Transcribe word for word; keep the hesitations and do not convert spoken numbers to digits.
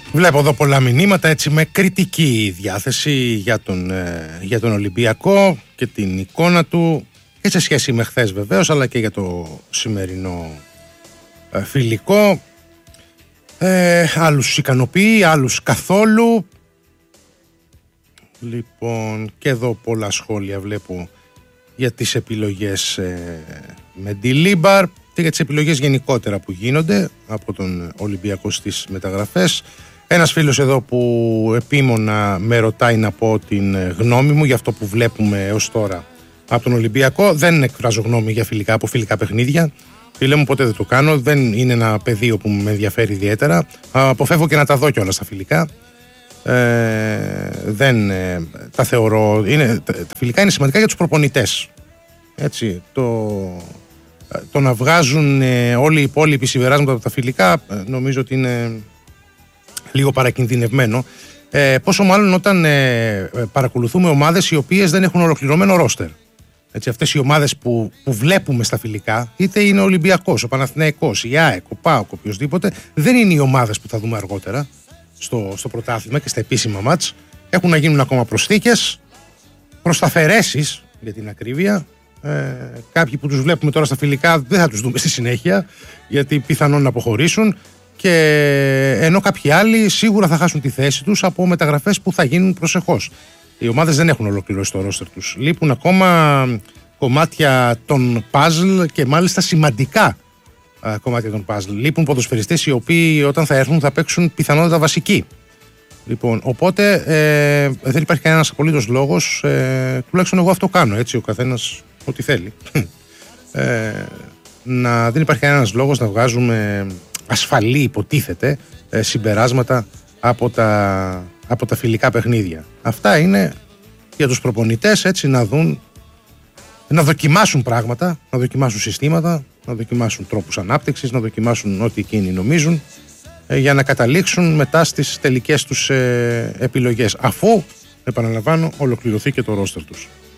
Βλέπω εδώ πολλά μηνύματα έτσι με κριτική διάθεση για τον, ε, για τον Ολυμπιακό και την εικόνα του και σε σχέση με χθες βεβαίως, αλλά και για το σημερινό ε, φιλικό. Ε, άλλους ικανοποιεί, άλλους καθόλου. Λοιπόν, και εδώ πολλά σχόλια βλέπω για τις επιλογές ε, με Ντιλίμπαρ και για τις επιλογές γενικότερα που γίνονται από τον Ολυμπιακό στις μεταγραφές. Ένας φίλος εδώ που επίμονα με ρωτάει να πω την γνώμη μου για αυτό που βλέπουμε έως τώρα από τον Ολυμπιακό. Δεν εκφράζω γνώμη για φιλικά, από φιλικά παιχνίδια. Φίλε μου, ποτέ δεν το κάνω. Δεν είναι ένα πεδίο που με ενδιαφέρει ιδιαίτερα. Αποφεύγω και να τα δω κιόλας τα φιλικά. Ε, δεν ε, τα θεωρώ. Είναι, τα, τα φιλικά είναι σημαντικά για τους προπονητές. Έτσι, το, το να βγάζουν ε, όλοι οι υπόλοιποι συμπεράσματα από τα φιλικά ε, νομίζω ότι είναι λίγο παρακινδυνευμένο. Ε, πόσο μάλλον όταν ε, παρακολουθούμε ομάδες οι οποίες δεν έχουν ολοκληρωμένο ρόστερ. Έτσι, αυτές οι ομάδες που, που βλέπουμε στα φιλικά, είτε είναι ο Ολυμπιακός, ο Παναθηναϊκός, η ΑΕΚ, ο ΠΑΟΚ, οποιοδήποτε, δεν είναι οι ομάδες που θα δούμε αργότερα στο, στο πρωτάθλημα και στα επίσημα μάτς. Έχουν να γίνουν ακόμα προσθήκες, προσταφαιρέσεις για την ακρίβεια. Ε, κάποιοι που τους βλέπουμε τώρα στα φιλικά δεν θα τους δούμε στη συνέχεια, γιατί πιθανόν να αποχωρήσουν. Και ενώ κάποιοι άλλοι σίγουρα θα χάσουν τη θέση τους από μεταγραφές που θα γίνουν προσεχώς. Οι ομάδες δεν έχουν ολοκληρώσει το ρόστερ τους. Λείπουν ακόμα κομμάτια των puzzle και μάλιστα σημαντικά α, κομμάτια των puzzle. Λείπουν ποδοσφαιριστές οι οποίοι όταν θα έρθουν θα παίξουν πιθανότατα βασικοί. Λοιπόν, οπότε ε, δεν υπάρχει κανένας απολύτως λόγος, ε, τουλάχιστον εγώ αυτό κάνω, έτσι, ο καθένας ό,τι θέλει. Ε, να, δεν υπάρχει κανένας λόγος να βγάζουμε ασφαλή, υποτίθεται, ε, συμπεράσματα από τα, από τα φιλικά παιχνίδια. Αυτά είναι για τους προπονητές, έτσι, να δουν, να δοκιμάσουν πράγματα, να δοκιμάσουν συστήματα, να δοκιμάσουν τρόπους ανάπτυξης, να δοκιμάσουν ό,τι εκείνοι νομίζουν, ε, για να καταλήξουν μετά στις τελικές τους ε, επιλογές, αφού, επαναλαμβάνω, ολοκληρωθεί και το ρόστερ τους.